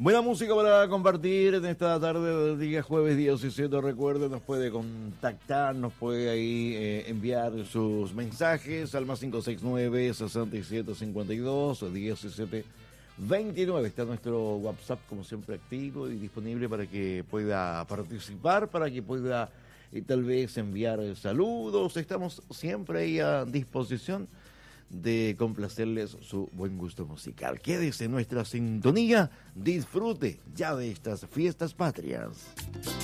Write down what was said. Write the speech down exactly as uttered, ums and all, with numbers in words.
Buena música para compartir en esta tarde del día jueves diecisiete. Recuerde, nos puede contactar, nos puede ahí eh, enviar sus mensajes al más cinco seis nueve, seis siete cinco dos, diecisiete veintinueve. Está nuestro WhatsApp como siempre activo y disponible para que pueda participar, para que pueda eh, tal vez enviar saludos. Estamos siempre ahí a disposición de complacerles su buen gusto musical. Quédese en nuestra sintonía, disfrute ya de estas fiestas patrias.